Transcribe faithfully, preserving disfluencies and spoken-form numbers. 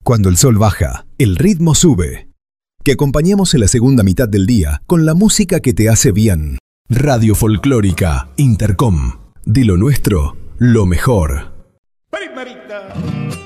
Cuando el sol baja, el ritmo sube. Que acompañemos en la segunda mitad del día con la música que te hace bien. Radio Folclórica Intercom. De lo nuestro, lo mejor. Pari, pari.